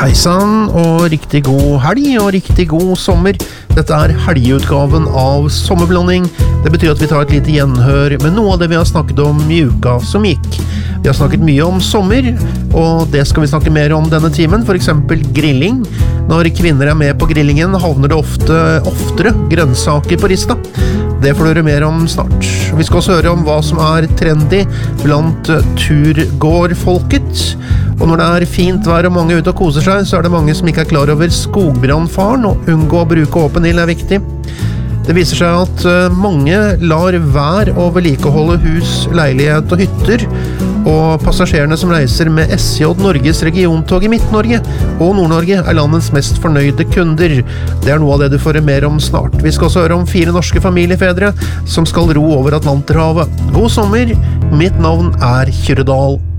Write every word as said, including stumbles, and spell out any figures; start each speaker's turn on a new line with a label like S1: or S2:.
S1: Heisann, og riktig god helg og riktig god sommer. Dette er helgeutgaven av Sommerblanding. Det betyr at vi tar et lite gjenhør med noe av det vi har snakket om i uka som gikk. Vi har snakket mye om sommer, og det skal vi snakke mer om denne timen, for eksempel grilling. Når kvinner er med på grillingen, havner det ofte oftere grønnsaker på rista. Det får du høre mer om snart. Vi skal også høre om hva som er trendy blant turgårfolket. Og når det er fint vær og mange ute og koser seg, så er det mange som ikke er klar over skogbrannfaren, og unngå å bruke åpen ild er viktig. Det viser seg at mange lar være å vedlikeholde hus, leilighet og hytter, og passasjerene som reiser med S J Norges regiontog i Midt-Norge og Nord-Norge er landets mest fornøyde kunder. Det er noe av det du får mer om snart. Vi skal også høre om fire norske familiefedre som skal ro over Atlanterhavet. God sommer, mitt navn er Kyrre Dahl.